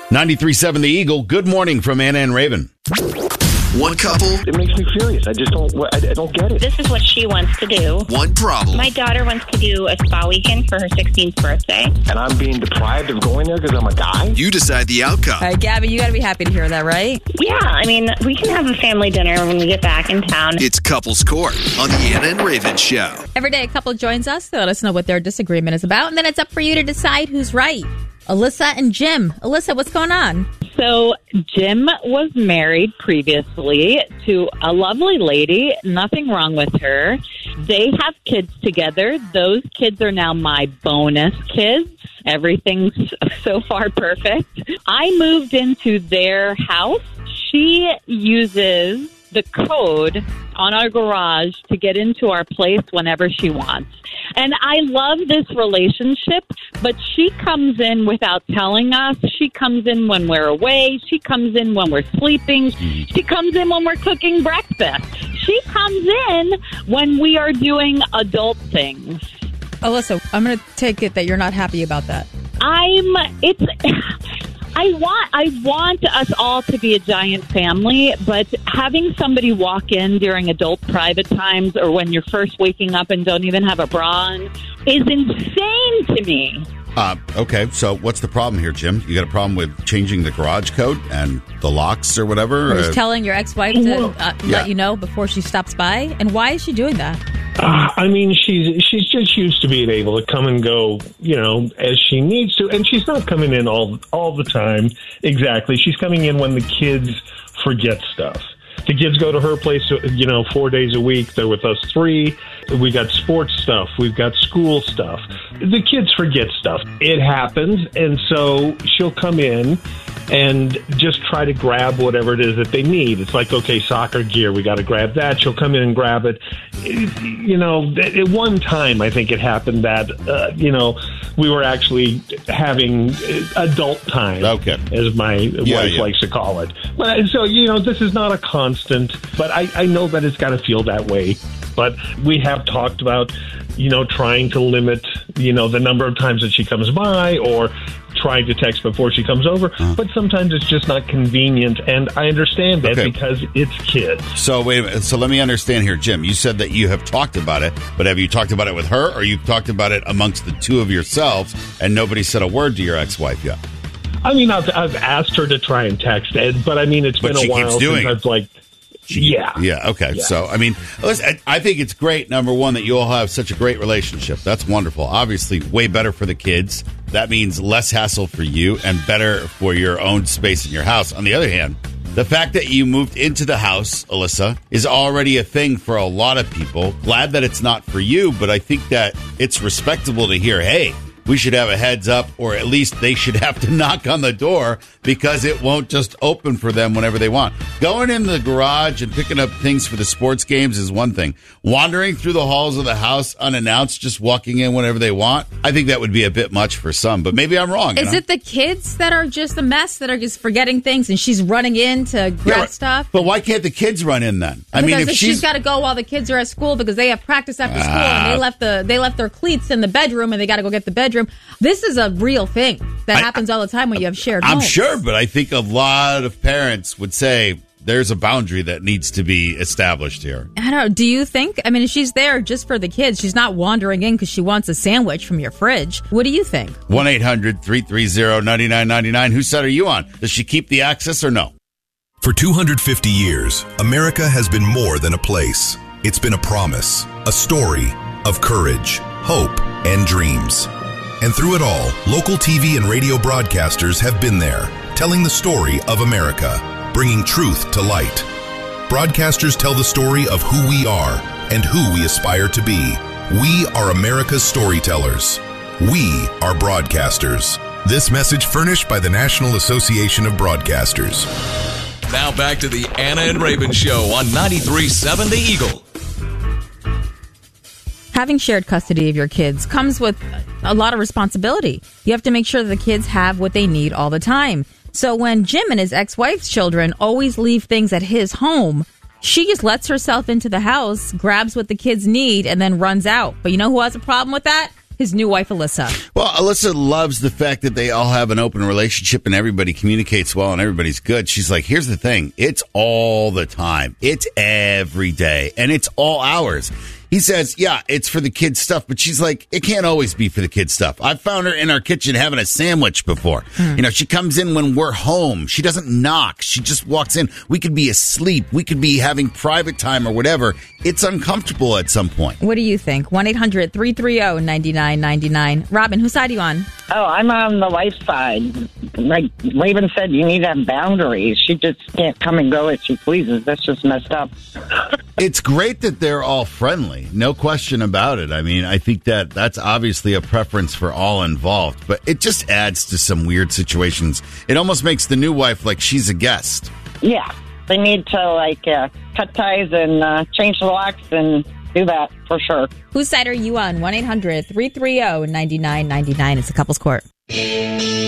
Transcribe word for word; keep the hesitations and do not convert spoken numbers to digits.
ninety-three point seven The Eagle. Good morning from Anna and Raven. One couple. It makes me furious. I just don't, I, I don't get it. This is what she wants to do. One problem. My daughter wants to do a spa weekend for her sixteenth birthday. And I'm being deprived of going there because I'm a guy? You decide the outcome. All right, Gabby, you got to be happy to hear that, right? Yeah, I mean, we can have a family dinner when we get back in town. It's Couples Court on the Anna and Raven Show. Every day a couple joins us. They let us know what their disagreement is about, and then it's up for you to decide who's right. Alyssa and Jim. Alyssa, what's going on? So Jim was married previously to a lovely lady. Nothing wrong with her. They have kids together. Those kids are now my bonus kids. Everything's so far perfect. I moved into their house. She uses the code on our garage to get into our place whenever she wants. And I love this relationship, but she comes in without telling us. She comes in when we're away. She comes in when we're sleeping. She comes in when we're cooking breakfast. She comes in when we are doing adult things. Alyssa, I'm going to take it that you're not happy about that. I'm, it's... I want I want us all to be a giant family, but having somebody walk in during adult private times or when you're first waking up and don't even have a bra on is insane to me. Uh, okay, so what's the problem here, Jim? You got a problem with changing the garage code and the locks or whatever? Or just Uh, telling your ex-wife to uh, Yeah. let you know before she stops by? And why is she doing that? Uh, I mean, she's she's just used to being able to come and go, you know, as she needs to. And she's not coming in all all the time. Exactly. She's coming in when the kids forget stuff. The kids go to her place, you know, four days a week. They're with us three. We got sports stuff. We've got school stuff. The kids forget stuff. It happens. And so she'll come in and just try to grab whatever it is that they need. It's like, okay, soccer gear, we got to grab that. She'll come in and grab it. It- you know, at one time, I think it happened that, uh, you know, we were actually having adult time, Okay. as my Yeah, wife yeah. likes to call it. But so, you know, this is not a constant, but I, I know that it's got to feel that way. But we have talked about, you know, trying to limit, you know, the number of times that she comes by or trying to text before she comes over. Uh-huh. But sometimes it's just not convenient. And I understand that Okay. because it's kids. So wait a minute. So let me understand here, Jim. You said that you have talked about it, but have you talked about it with her, or you've talked about it amongst the two of yourselves, and nobody said a word to your ex-wife yet? I mean, I've, I've asked her to try and text Ed, but I mean, it's But been she a while keeps since doing it. I've like, yeah. Yeah. Okay. Yeah. So, I mean, listen, I I think it's great, number one, that you all have such a great relationship. That's wonderful. Obviously, way better for the kids. That means less hassle for you and better for your own space in your house. On the other hand, the fact that you moved into the house, Alyssa, is already a thing for a lot of people. Glad that it's not for you, but I think that it's respectable to hear, hey, we should have a heads up, or at least they should have to knock on the door because it won't just open for them whenever they want. Going in the garage and picking up things for the sports games is one thing. Wandering through the halls of the house unannounced, just walking in whenever they want, I think that would be a bit much for some, but maybe I'm wrong. you Is know? it the kids that are just a mess, that are just forgetting things, and she's running in to grab Yeah, stuff? But why can't the kids run in then? I Because mean, if she's, she's got to go while the kids are at school because they have practice after school, and Ah. they left the they left their cleats in the bedroom, and they got to go get the bedroom. This is a real thing that I- happens all the time when you have shared I'm homes. sure, but I think a lot of parents would say there's a boundary that needs to be established here. I don't know. Do you think? I mean, if she's there just for the kids, she's not wandering in because she wants a sandwich from your fridge. What do you think? one eight hundred three three zero nine nine nine nine. Whose side are you on? Does she keep the access or no? For two hundred fifty years, America has been more than a place. It's been a promise, a story of courage, hope, and dreams. And through it all, local T V and radio broadcasters have been there, telling the story of America, bringing truth to light. Broadcasters tell the story of who we are and who we aspire to be. We are America's storytellers. We are broadcasters. This message furnished by the National Association of Broadcasters. Now back to the Anna and Raven Show on ninety-three point seven The Eagle. Having shared custody of your kids comes with a lot of responsibility. You have to make sure that the kids have what they need all the time. So when Jim and his ex-wife's children always leave things at his home, she just lets herself into the house, grabs what the kids need, and then runs out. But you know who has a problem with that? his new wife, Alyssa. Well, Alyssa loves the fact that they all have an open relationship and everybody communicates well and everybody's good. She's like, here's the thing. It's all the time. It's every day. And it's all hours. He says, yeah, it's for the kids' stuff, but she's like, it can't always be for the kids' stuff. I've found her in our kitchen having a sandwich before. Mm. You know, she comes in when we're home. She doesn't knock. She just walks in. We could be asleep. We could be having private time or whatever. It's uncomfortable at some point. What do you think? one eight hundred three three zero nine nine nine nine. Robin, whose side are you on? Oh, I'm on the wife side. Like Raven said, you need to have boundaries. She just can't come and go as she pleases. That's just messed up. It's great that they're all friendly. No question about it. I mean, I think that that's obviously a preference for all involved, but it just adds to some weird situations. It almost makes the new wife like she's a guest. Yeah, they need to like uh, cut ties and uh, change the locks and do that for sure. Whose side are you on? one eight hundred three three zero nine nine nine nine. It's a couple's court.